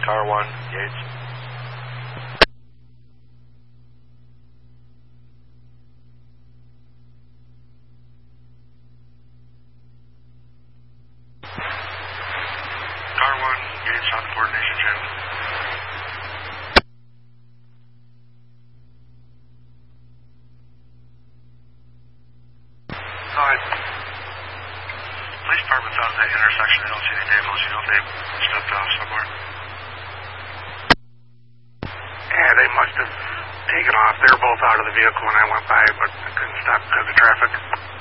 Car 1, Yates. Car 1, Yates, on coordination channel. Alright. Police department's out at that intersection. I don't see any vehicles. You know if they stepped off somewhere? Yeah, they must have taken off. They were both out of the vehicle when I went by, but I couldn't stop because of traffic.